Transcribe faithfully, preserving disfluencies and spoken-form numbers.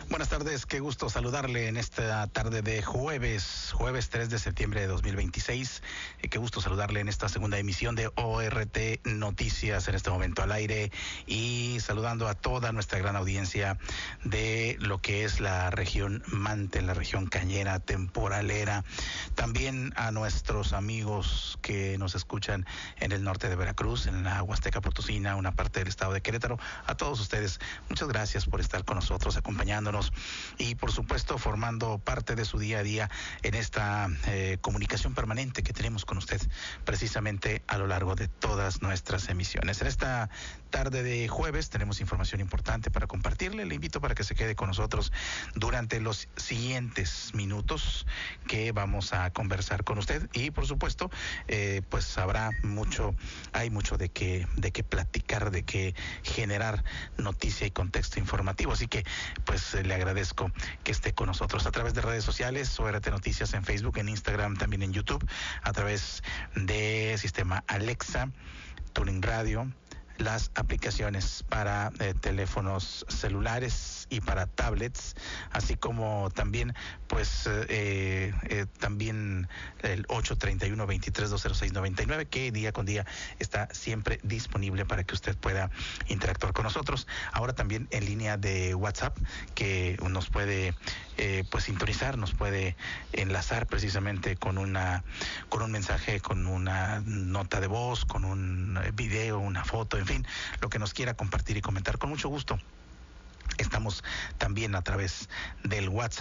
Buenas tardes, qué gusto saludarle en esta tarde de jueves, jueves tres de septiembre de dos mil veintiséis. Eh, qué gusto saludarle en esta segunda emisión de O R T Noticias, en este momento al aire, y saludando a toda nuestra gran audiencia de lo que es la región Mante, la región cañera, temporalera. También a nuestros amigos que nos escuchan en el norte de Veracruz, en la Huasteca Potosina, una parte del estado de Querétaro. A todos ustedes, muchas gracias por estar con nosotros, acompañándonos y por supuesto formando parte de su día a día en esta eh, comunicación permanente que tenemos con usted precisamente a lo largo de todas nuestras emisiones. En esta tarde de jueves tenemos información importante para compartirle. Le invito para que se quede con nosotros durante los siguientes minutos que vamos a conversar con usted, y por supuesto eh, pues habrá mucho, hay mucho de qué de qué platicar, de qué generar noticia y contexto informativo, así que pues le agradezco que esté con nosotros a través de redes sociales, O R T Noticias en Facebook, en Instagram, también en YouTube, a través de sistema Alexa, Tuning Radio, las aplicaciones para eh, teléfonos celulares y para tablets, así como también pues eh, eh, también el ocho treinta y uno, veintitrés, doscientos seis, noventa y nueve, que día con día está siempre disponible para que usted pueda interactuar con nosotros. Ahora también en línea de WhatsApp, que nos puede eh, pues sintonizar, nos puede enlazar precisamente con una con un mensaje, con una nota de voz, con un video, una foto, en fin, lo que nos quiera compartir y comentar, con mucho gusto. Estamos también a través del WhatsApp